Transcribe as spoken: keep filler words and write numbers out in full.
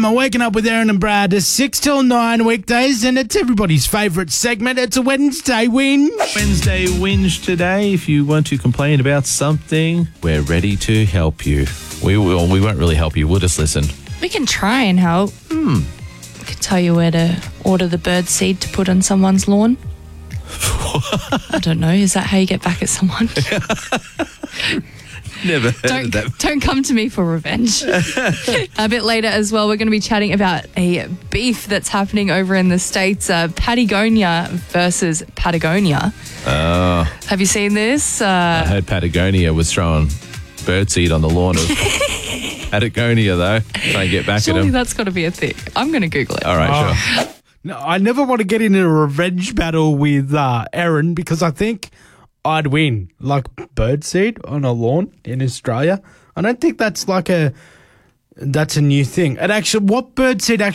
I'm waking up with Aaron and Brad six till nine weekdays, and it's everybody's favourite segment. It's a Wednesday whinge. Wednesday whinge today. If you want to complain about something, we're ready to help you. We will. We won't really help you. We'll just listen. We can try and help. Hmm. I could tell you where to order the bird seed to put on someone's lawn. I don't know. Is that how you get back at someone? Never heard don't, of that. Don't come to me for revenge. A bit later as well, we're going to be chatting about a beef that's happening over in the States. Uh, Patagonia versus Patagonia. Oh. Have you seen this? Uh, I heard Patagonia was throwing birdseed on the lawn of Patagonia, though. Try and get back surely at them. that's got to be a thing. I'm going to Google it. All right, Oh. sure. No, I never want to get in a revenge battle with uh, Aaron because I think I'd win. Like birdseed on a lawn in Australia. I don't think that's like a that's a new thing. And actually, what birdseed actually